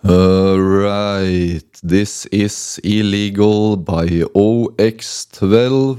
Right, this is Illegal by OX12,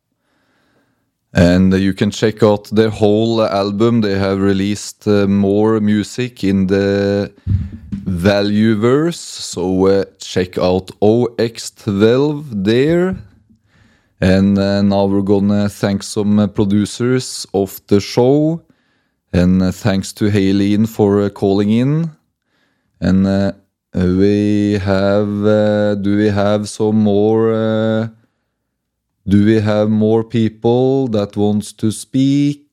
and you can check out their whole album. They have released more music in the Valueverse, so check out OX12 there. And now we're gonna thank some producers of the show, and thanks to Haylene for calling in. And we have, do we have some more, do we have more people that wants to speak?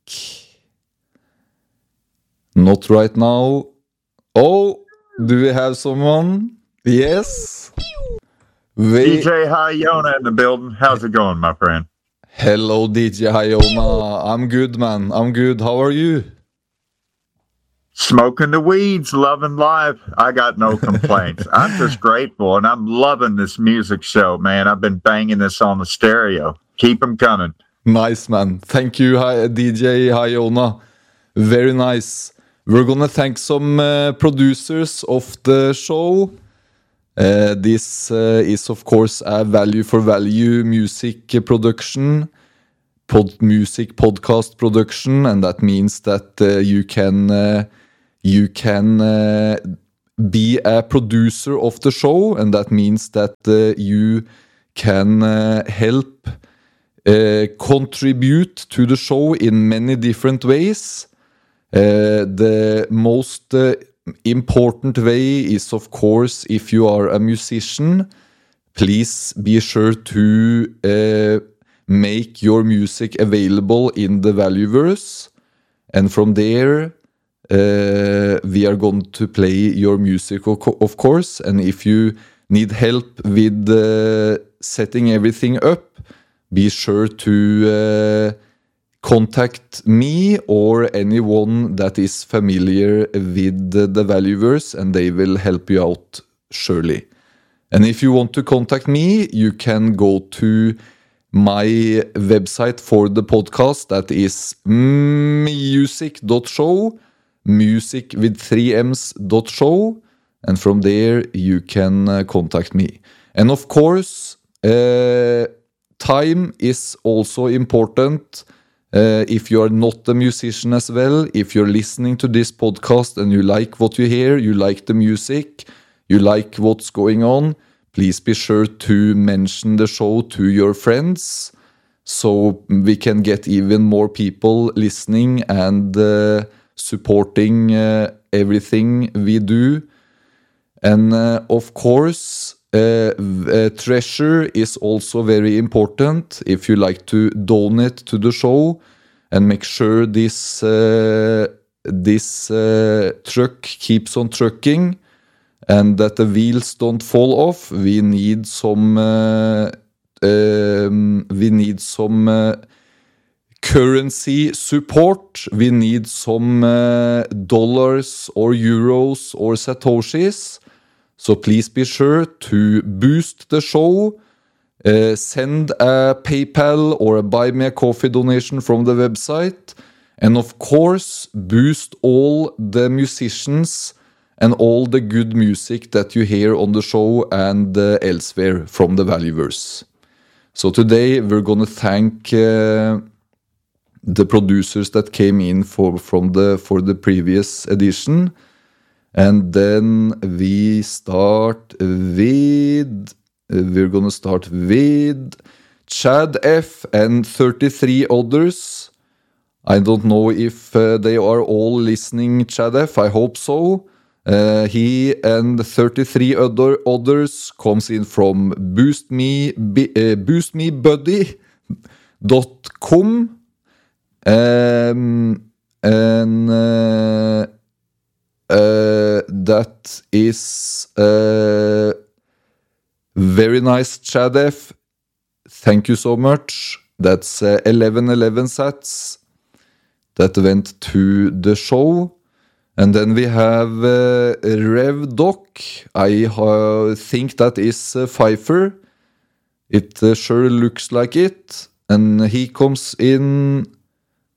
Not right now. Oh, do we have someone? Yes. DJ Hayona in the building. How's it going, my friend? Hello, DJ Hayona. I'm good, man. I'm good. How are you? Smoking the weeds, loving life. I got no complaints. I'm just grateful, and I'm loving this music show, man. I've been banging this on the stereo. Keep them coming. Nice, man. Thank you, DJ Hayona. Very nice. We're gonna thank some producers of the show. This is, of course, a value for value music production, music podcast production, and that means that you can be a producer of the show, and that means that you can help contribute to the show in many different ways. The most important way is, of course, if you are a musician, please be sure to make your music available in the Valueverse, and from there we are going to play your music, of course. And if you need help with setting everything up, be sure to contact me or anyone that is familiar with the Valueverse, and they will help you out surely. And if you want to contact me, you can go to my website for the podcast, that is music.show, music with 3ms.show, and from there you can contact me. And of course, time is also important. If you are not a musician as well, if you're listening to this podcast and you like what you hear, you like the music, you like what's going on, please be sure to mention the show to your friends so we can get even more people listening and supporting everything we do. And of course, treasure is also very important. If you like to donate to the show and make sure this truck keeps on trucking and that the wheels don't fall off, we need some currency support. We need some dollars or euros or satoshis. So please be sure to boost the show. Send a PayPal or a Buy Me a Coffee donation from the website. And of course, boost all the musicians and all the good music that you hear on the show and elsewhere from the Valueverse. So today we're going to thank the producers that came in for the previous edition. And then we're gonna start with Chad F and 33 others. I don't know if they are all listening, Chad F. I hope so. He and 33 others comes in from boostmebuddy.com. That is very nice, Chad F. Thank you so much. That's 1111 sats that went to the show. And then we have Rev Doc. I think that is Pfeiffer. It sure looks like it. And he comes in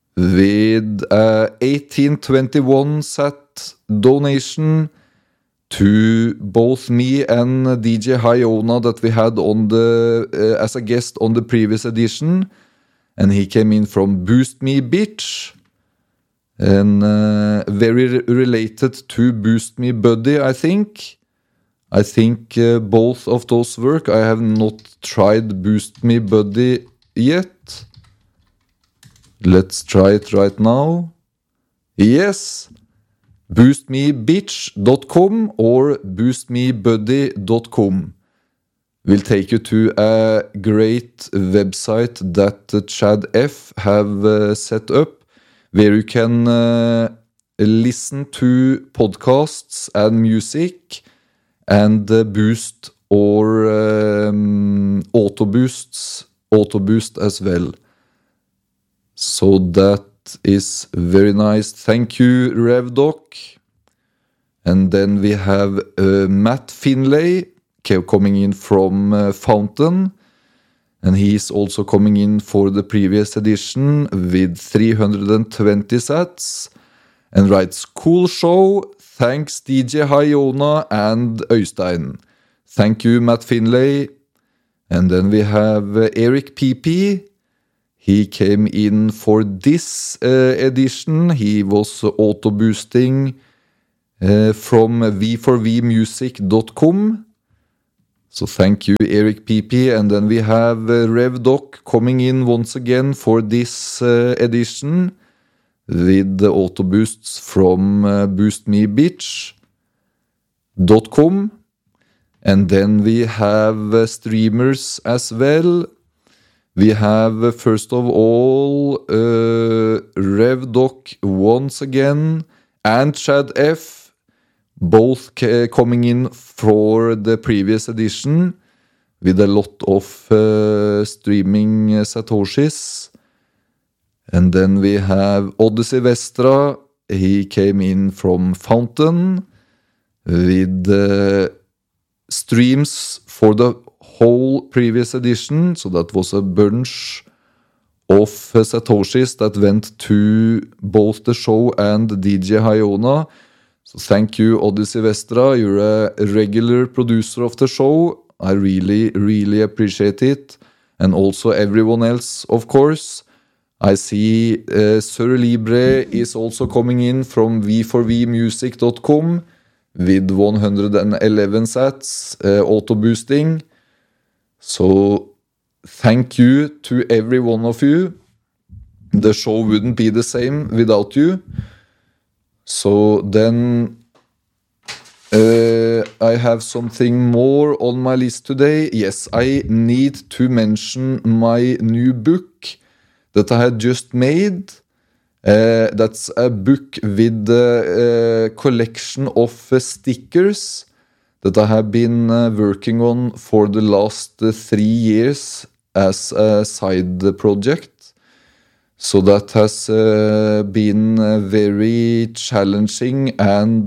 with 1821 sat donation to both me and DJ Hyona that we had on as a guest on the previous edition, and he came in from Boost Me Bitch, and very related to Boost Me Buddy, I think. I think both of those work. I have not tried Boost Me Buddy yet. Let's try it right now. Yes, boostmebitch.com or boostmebuddy.com will take you to a great website that Chad F have set up, where you can listen to podcasts and music and boost or auto-boost as well. So that is very nice. Thank you, RevDoc. And then we have Matt Finlay coming in from Fountain. And he is also coming in for the previous edition with 320 sats. And writes, cool show. Thanks, DJ Hyona and Øystein. Thank you, Matt Finlay. And then we have Eric PP. He came in for this edition. He was auto-boosting from v4vmusic.com. So thank you, Eric PP. And then we have RevDoc coming in once again for this edition with the auto-boosts from boostmebitch.com. And then we have streamers as well. We have, first of all, RevDoc once again and Chad F, both coming in for the previous edition with a lot of streaming Satoshis. And then we have Odyssey Vestra. He came in from Fountain with streams for the whole previous edition, so that was a bunch of Satoshis that went to both the show and DJ Hyona. So thank you, Odyssey Vestra. You're a regular producer of the show. I really, really appreciate it. And also everyone else, of course. I see Sir Libre is also coming in from v4vmusic.com with 111 sats auto-boosting. So thank you to every one of you. The show wouldn't be the same without you. So then I have something more on my list today. Yes, I need to mention my new book that I had just made. That's a book with a collection of stickers that I have been working on for the last 3 years as a side project. So that has been very challenging and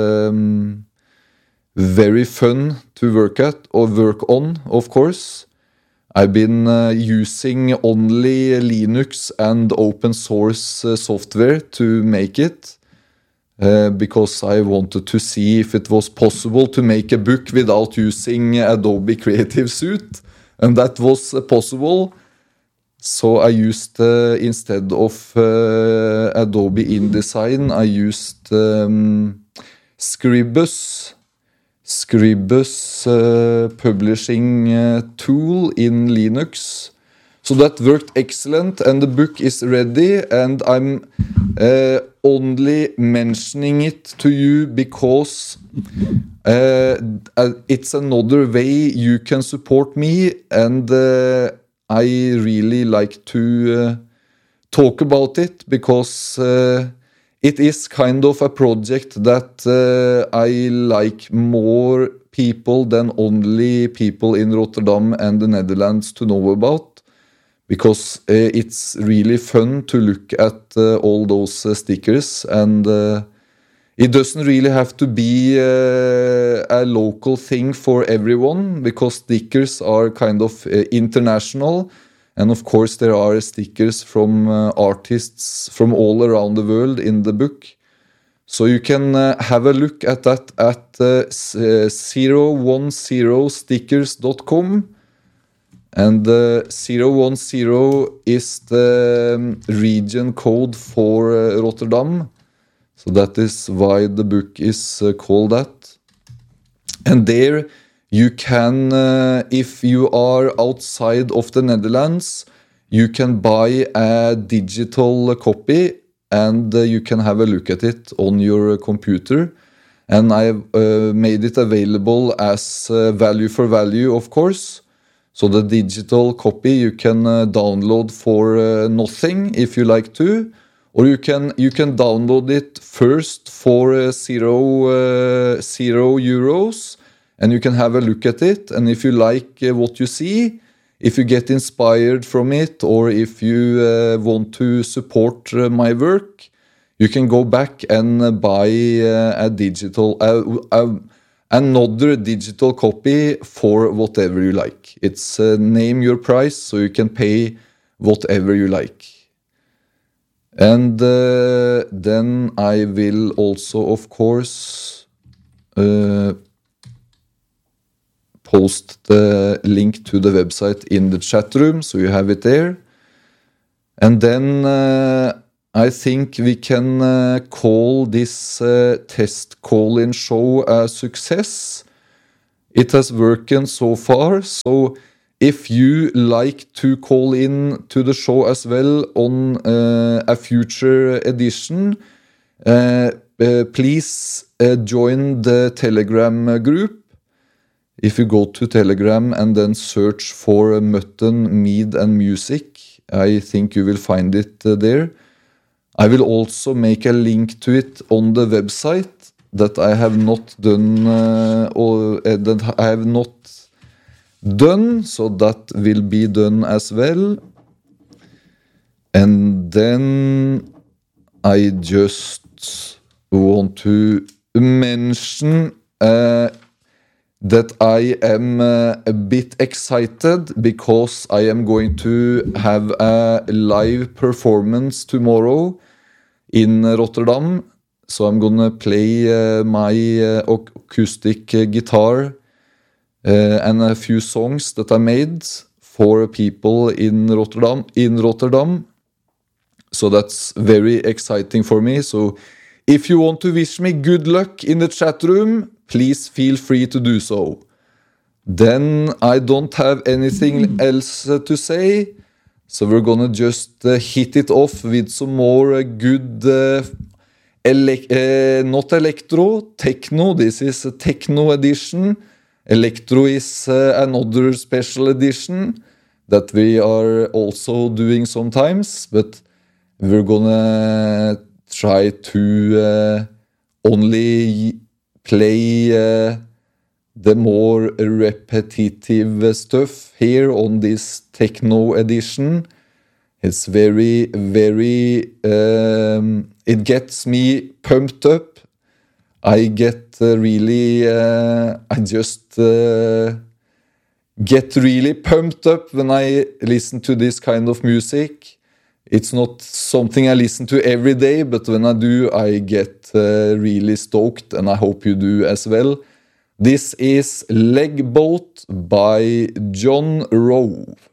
very fun to work on, of course. I've been using only Linux and open source software to make it. Because I wanted to see if it was possible to make a book without using Adobe Creative Suite, and that was possible. So I used, instead of Adobe InDesign, I used Scribus publishing tool in Linux. So that worked excellent, and the book is ready, and I'm only mentioning it to you because it's another way you can support me, and I really like to talk about it because it is kind of a project that I like more people than only people in Rotterdam and the Netherlands to know about. Because it's really fun to look at all those stickers, and it doesn't really have to be a local thing for everyone, because stickers are kind of international, and of course there are stickers from artists from all around the world in the book. So you can have a look at that at 010stickers.com. And 010 is the region code for Rotterdam. So that is why the book is called that. And there you can, if you are outside of the Netherlands, you can buy a digital copy and you can have a look at it on your computer. And I've made it available as value for value, of course. So the digital copy you can download for nothing if you like to, or you can download it first for €0, and you can have a look at it. And if you like what you see, if you get inspired from it, or if you want to support my work, you can go back and buy another digital copy for whatever you like. It's name your price, so you can pay whatever you like. And then I will also, of course, post the link to the website in the chat room, so you have it there. And then I think we can call this test call-in show a success. It has worked so far, so if you like to call in to the show as well on a future edition, please join the Telegram group. If you go to Telegram and then search for Mutton, Mead and Music, I think you will find it there. I will also make a link to it on the website that I have not done, so that will be done as well. And then I just want to mention that I am a bit excited because I am going to have a live performance tomorrow in Rotterdam. So I'm gonna play my acoustic guitar and a few songs that I made for people in Rotterdam. So that's very exciting for me. So if you want to wish me good luck in the chat room, please feel free to do so. Then I don't have anything else to say. So we're gonna just hit it off with some more good, not electro, techno. This is a techno edition. Electro is another special edition that we are also doing sometimes. But we're gonna try to only play the more repetitive stuff here on this techno edition. It's very, very, it gets me pumped up. I get I just get really pumped up when I listen to this kind of music. It's not something I listen to every day, but when I do, I get really stoked, and I hope you do as well. This is Leg Boat by John Rove.